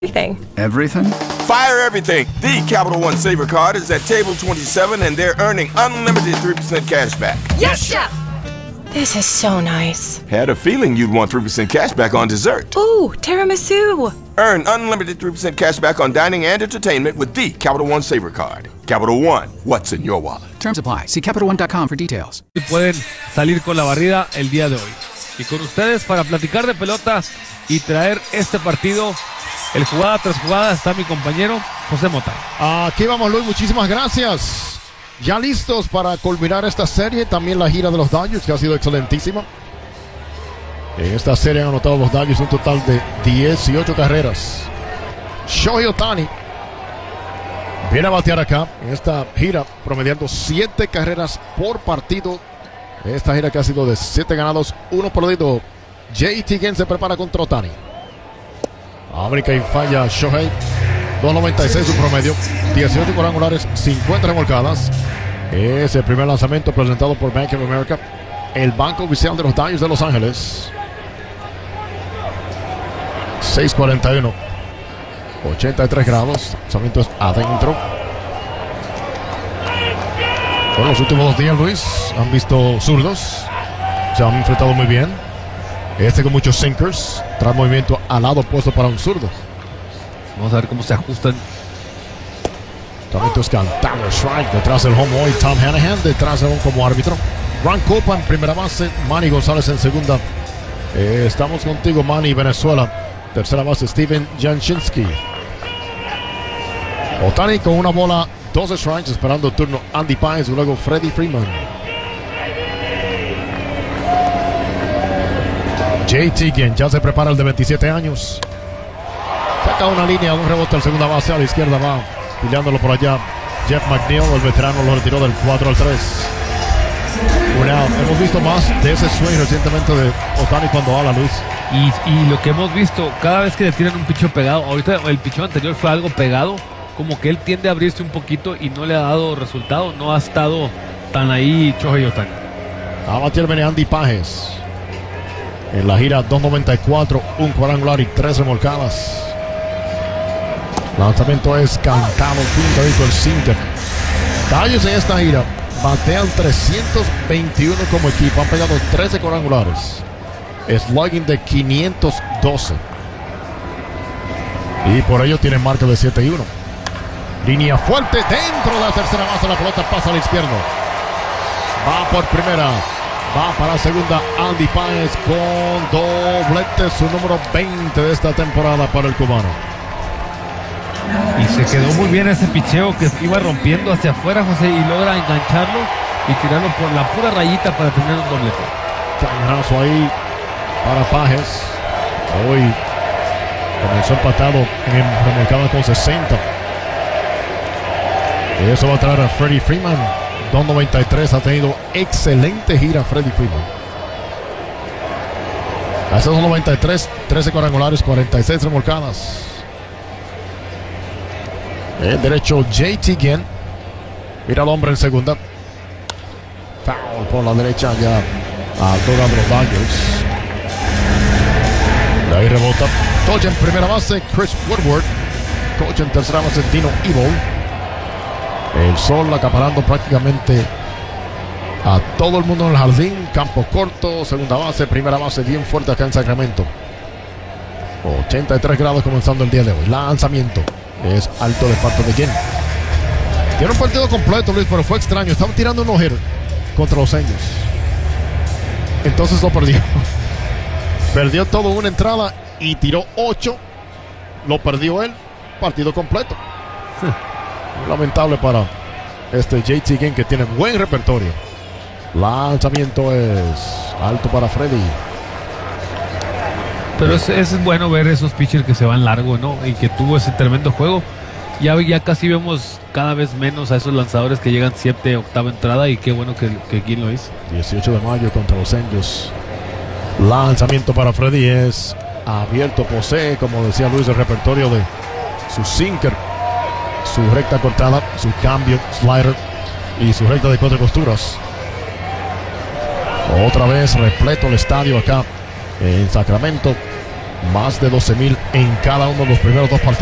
Everything. Everything? Fire everything. The Capital One Saver card is at table 27 and they're earning unlimited 3% cash back. Yes, Chef! This is so nice. Had a feeling you'd want 3% cash back on dessert. Ooh, tiramisu! Earn unlimited 3% cash back on dining and entertainment with the Capital One Saver card. Capital One, what's in your wallet? Terms apply. See CapitalOne.com for details. Y pueden salir con la barrida el día de hoy. Y con ustedes para platicar de pelota y traer este partido, el jugada tras jugada, está mi compañero José Mota. Aquí vamos, Luis, muchísimas gracias. Ya listos para culminar esta serie, también la gira de los Dodgers, que ha sido excelentísima. En esta serie han anotado los Dodgers un total de 18 carreras. Shohei Ohtani viene a batear acá en esta gira, promediando 7 carreras por partido. Esta gira que ha sido de 7 ganados, 1 perdido. JT Ginn se prepara contra Ohtani. Abre y falla Shohei. 2.96 su promedio, 18 cuadrangulares, 50 remolcadas. Es el primer lanzamiento presentado por Bank of America, el banco oficial de los Dodgers de Los Ángeles. 6.41, 83 grados. Lanzamiento es adentro. Bueno, los últimos 2 días, Luis, han visto zurdos. Se han enfrentado muy bien. Este con muchos sinkers. Trae movimiento al lado opuesto para un zurdo. Vamos a ver cómo se ajustan. También cantado strike detrás del home hoy. Tom Hanahan detrás de como árbitro. Ron Copa en primera base. Manny González en segunda. Estamos contigo, Manny, Venezuela. Tercera base, Steven Janshinsky. Ohtani con una bola, 2 strikes, esperando el turno Andy Páez y luego Freddie Freeman. JT Ginn ya se prepara, el de 27 años. Saca una línea, un rebote al segunda base, a la izquierda va pillándolo por allá Jeff McNeil, el veterano lo retiró del 4-3. Hemos visto más de ese swing recientemente de Ohtani cuando ala, Luis. Y lo que hemos visto, cada vez que le tiran un picheo pegado, ahorita el picheo anterior fue algo pegado, como que él tiende a abrirse un poquito y no le ha dado resultado, no ha estado tan ahí Shohei Ohtani. A batir viene Andy Páez. En la gira 2.94, un cuadrangular y 3 remolcadas. Lanzamiento es cantado, pintadito el sinker. Dodgers en esta gira batean 321 como equipo. Han pegado 13 cuadrangulares. Slugging de 512. Y por ello tienen marca de 7-1. Línea fuerte dentro de la tercera base. La pelota pasa al izquierdo. Va por primera. Va para segunda Andy Páez con doblete, su número 20 de esta temporada para el cubano. Y se quedó muy bien ese picheo que iba rompiendo hacia afuera, José, y logra engancharlo y tirarlo por la pura rayita para tener un doblete. Cañonazo ahí para Páez. Hoy comenzó empatado en remolcada con 60. Y eso va a traer a Freddie Freeman. 2.93, ha tenido excelente gira Freddie Freeman. Hace 2.93, 13 cuadrangulares, 46 remolcadas. El derecho JT Ginn. Mira al hombre en segunda. Foul por la derecha ya a todos los Dodgers. De ahí rebota. Coach en primera base, Chris Woodward. Coach en tercera base, Dino Evil. El sol acaparando prácticamente a todo el mundo en el jardín. Campo corto, segunda base, primera base bien fuerte acá en Sacramento. 83 grados comenzando el día de hoy. Lanzamiento es alto de parte de Ginn. Tiene un partido completo, Luis, pero fue extraño. Estaba tirando un no-hitter contra los Angels. Entonces lo perdió. Perdió todo una entrada y tiró 8. Lo perdió él. Partido completo. Lamentable para este JT Ginn, que tiene buen repertorio. Lanzamiento es alto para Freddy. Pero es bueno ver esos pitchers que se van largo, ¿no? Y que tuvo ese tremendo juego. Ya casi vemos cada vez menos a esos lanzadores que llegan 7, octava entrada. Y qué bueno que Ginn lo hizo. 18 de mayo contra los Angels. Lanzamiento para Freddy es abierto. Posee, como decía Luis, el repertorio de su sinker, su recta cortada, su cambio, slider y su recta de 4 costuras. Otra vez repleto el estadio acá en Sacramento. Más de 12,000 en cada uno de los primeros dos partidos.